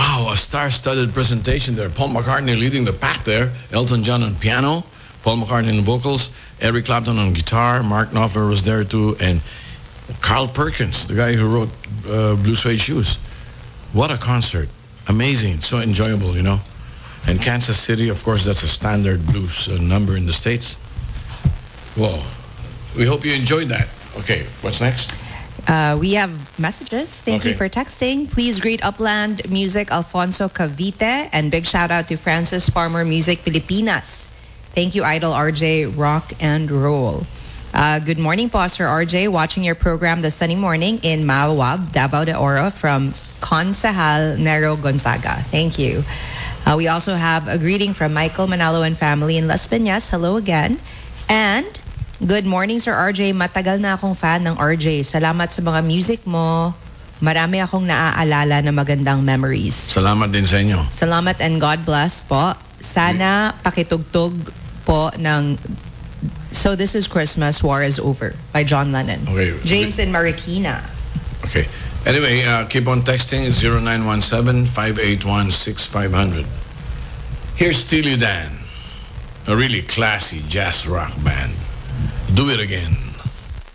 Wow, a star-studded presentation there. Paul McCartney leading the pack there. Elton John on piano. Paul McCartney on vocals. Eric Clapton on guitar. Mark Knopfler was there too. And Carl Perkins, the guy who wrote Blue Suede Shoes. What a concert. Amazing. So enjoyable, you know. And Kansas City, of course, that's a standard blues number in the States. Whoa. We hope you enjoyed that. Okay, what's next? We have messages. Thank you for texting. Please greet Upland Music Alfonso Cavite, and big shout out to Francis Farmer Music Pilipinas. Thank you, Idol RJ, rock and roll. Good morning po, Sir RJ. Watching your program this sunny morning in Mawab, Davao de Oro from Concejal Nero Gonzaga. Thank you. We also have a greeting from Michael Manalo and family in Las Piñas. Hello again. And good morning, Sir RJ. Matagal na akong fan ng RJ. Salamat sa mga music mo. Marami akong naaalala na magandang memories. Salamat din sa inyo. Salamat and God bless po. Sana pakitugtog po ng So This Is Christmas, War Is Over by John Lennon. Okay. James in Marikina. Okay. Anyway, keep on texting 0917-581-6500. Here's Steely Dan, a really classy jazz rock band. Do It Again.